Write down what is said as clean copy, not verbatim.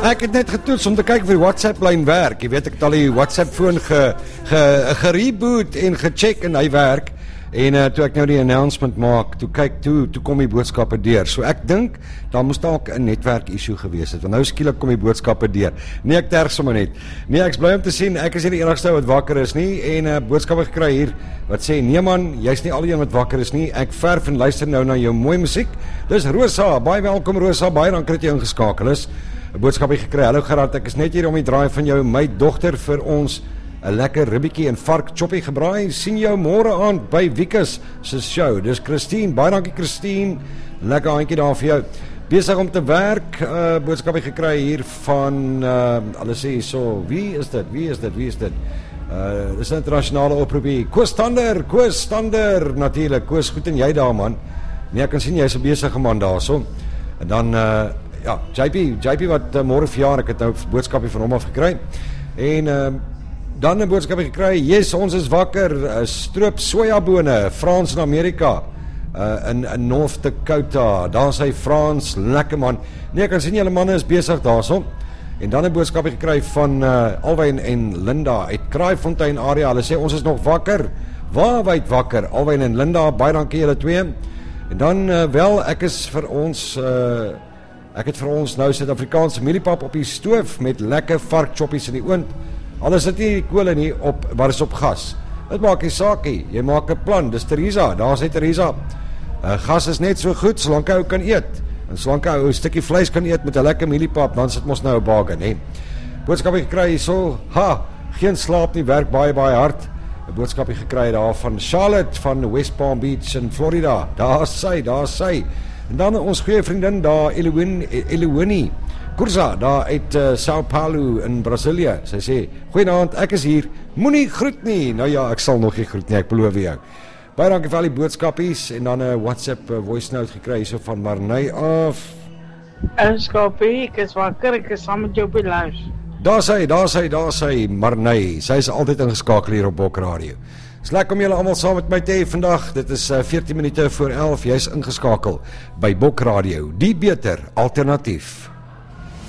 Ek het net getoets om te kyk of die WhatsApp-lyn werk. Jy weet, ek het al die WhatsApp-foon gereboot en gecheck en hy werk. En toe ek nou die announcement maak, toe kom die boodskappe deur. So ek dink, daar moes dalk 'n netwerk issue gewees het, want nou skielik kom die boodskappe deur. Nee, ek terg sommer net. Nee, ek is bly om te sien, ek is nie die enigste wat wakker is nie, en boodskappe gekry hier, wat sê, nee man, jy's nie al die een wat wakker is nie, ek verf en luister nou na jou mooi musiek. Dis Rosa, baie welkom Rosa, baie dankie dat jy ingeskakel is. 'n Boodskapie gekry, hallo Gerard, ek is net hier om die draai van jou, my dogter vir ons 'n lekker ribbietjie en vark choppie gebraai. Sien jou môre aand by Wikus se show. Dis Christine. Baie dankie Christine. Lekker handjie daar vir jou. Besig om te werk. Boodskapie gekry hier van hulle sê so, wie is dit? Dis 'n internasionale oproepie. Koos Stander natuurlik. Koos, goed en jy daar man. Nee, ek kan sien jy's 'n besige man daarso. En dan ja, JP wat môre verjaar, ek het nou 'n boodskapie van hom af gekry. En dan 'n boodskap gekry, yes, ons is wakker, stroop sojabone, Frans in Amerika, in North Dakota, daar sê Frans, lekker man, nee, ek kan sien julle manne is besig daarso, en dan 'n boodskap gekry van Alwyn en Linda, uit Kraaifontein area, hulle sê ons is nog wakker, waarwyd wakker, Alwyn en Linda, baie dankie julle twee, en dan wel, ek het vir ons nou Suid-Afrikaanse mieliepap op die stoof, met lekker varkchoppies in die oond. Alles sit nie die koole nie op, maar is op gas. Dit maak nie saakie, jy maak 'n plan, dis Teresa, daar sê Teresa. Gas is net so goed, solank hy kan eet. En solank hy 'n stukkie vleis kan eet met 'n lekker mieliepap, dan sit mos nou 'n bargain, hè. Boodskapie gekry hierso, geen slaap nie, werk baie hard. 'n Boodskapie gekry daar van Charlotte van West Palm Beach in Florida. Daar sy. En dan ons goeie vriendin daar, Elonie Kurza, daar uit Sao Paulo in Brasilia. Sy sê, goeienaand, ek is hier, moenie groet nie. Nou ja, ek sal nog nie groet nie, ek beloof jou. Baie dankie vir al die boodskapies, en dan 'n WhatsApp voice note gekry, so van Marnay af. Skapie, ek is wakker, ek is saam met jou by lunch. Daar sy, Marnay, sy is altyd ingeskakel hier op Bok Radio. Dis lekker om julle almal saam met my te hê vandag, dit is 14 minute voor 11, jy is ingeskakel by Bok Radio, die beter alternatief.